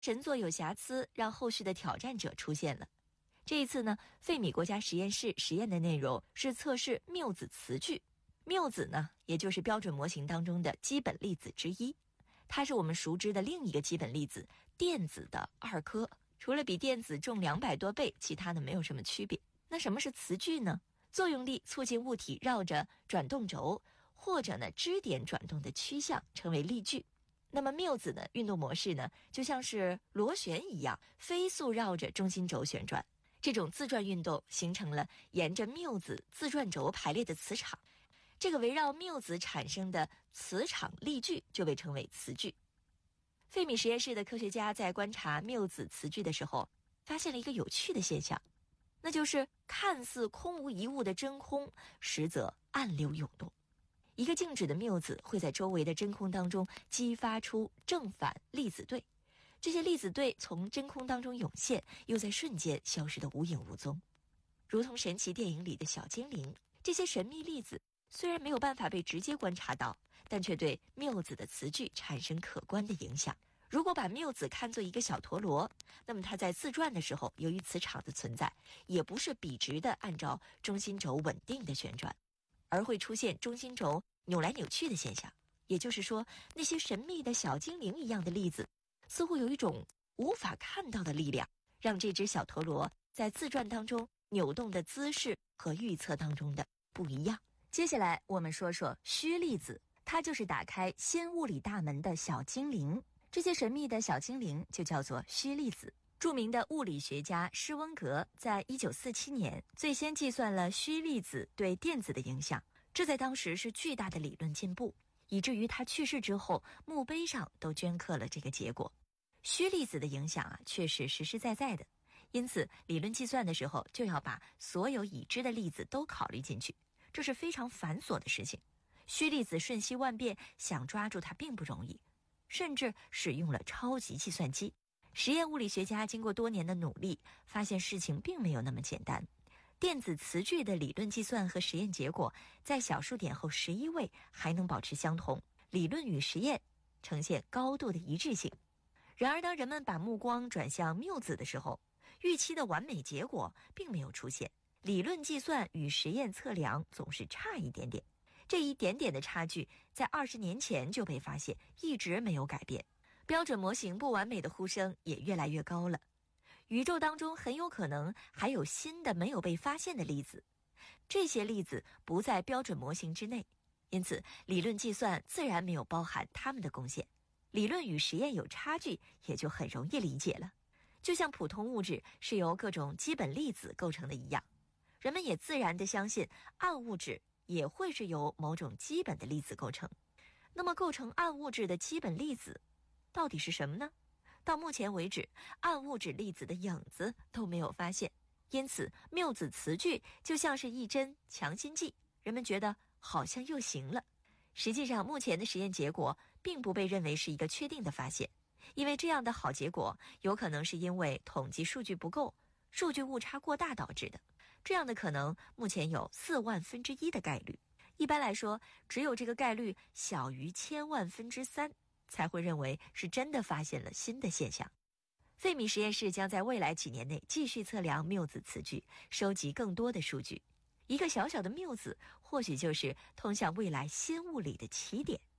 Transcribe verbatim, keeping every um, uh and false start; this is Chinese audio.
神作有瑕疵，让后续的挑战者出现了。这一次呢，费米国家实验室实验的内容是测试缪子磁矩。缪子呢，也就是标准模型当中的基本粒子之一，它是我们熟知的另一个基本粒子电子的二颗，除了比电子重两百多倍，其他的没有什么区别。那什么是磁矩呢？作用力促进物体绕着转动轴或者呢支点转动的趋向，称为力矩。那么缪子的运动模式呢，就像是螺旋一样，飞速绕着中心轴旋转。这种自转运动形成了沿着缪子自转轴排列的磁场，这个围绕缪子产生的磁场力矩就被称为磁矩。费米实验室的科学家在观察缪子磁矩的时候，发现了一个有趣的现象，那就是看似空无一物的真空，实则暗流涌动。一个静止的缪子会在周围的真空当中激发出正反粒子对，这些粒子对从真空当中涌现，又在瞬间消失得无影无踪，如同神奇电影里的小精灵。这些神秘粒子虽然没有办法被直接观察到，但却对缪子的磁矩产生可观的影响。如果把缪子看作一个小陀螺，那么它在自转的时候，由于磁场的存在，也不是笔直的按照中心轴稳定的旋转，而会出现中心轴扭来扭去的现象。也就是说，那些神秘的小精灵一样的粒子，似乎有一种无法看到的力量，让这只小陀螺在自转当中扭动的姿势和预测当中的不一样。接下来我们说说虚粒子，它就是打开新物理大门的小精灵。这些神秘的小精灵就叫做虚粒子。著名的物理学家施温格在一九四七年最先计算了虚粒子对电子的影响，这在当时是巨大的理论进步，以至于他去世之后，墓碑上都镌刻了这个结果。虚粒子的影响啊，却是实实在在的，因此理论计算的时候就要把所有已知的粒子都考虑进去，这是非常繁琐的事情。虚粒子瞬息万变，想抓住它并不容易，甚至使用了超级计算机。实验物理学家经过多年的努力，发现事情并没有那么简单。电子磁矩的理论计算和实验结果在小数点后十一位还能保持相同，理论与实验呈现高度的一致性。然而当人们把目光转向缪子的时候，预期的完美结果并没有出现，理论计算与实验测量总是差一点点。这一点点的差距在二十年前就被发现，一直没有改变。标准模型不完美的呼声也越来越高了。宇宙当中很有可能还有新的没有被发现的粒子，这些粒子不在标准模型之内，因此理论计算自然没有包含它们的贡献。理论与实验有差距，也就很容易理解了。就像普通物质是由各种基本粒子构成的一样，人们也自然地相信暗物质也会是由某种基本的粒子构成。那么构成暗物质的基本粒子到底是什么呢？到目前为止，暗物质粒子的影子都没有发现，因此缪子磁矩就像是一针强心剂，人们觉得好像又行了。实际上，目前的实验结果并不被认为是一个确定的发现，因为这样的好结果有可能是因为统计数据不够，数据误差过大导致的。这样的可能目前有四万分之一的概率。一般来说，只有这个概率小于千万分之三，才会认为是真的发现了新的现象。费米实验室将在未来几年内继续测量缪子磁矩，收集更多的数据。一个小小的缪子，或许就是通向未来新物理的起点。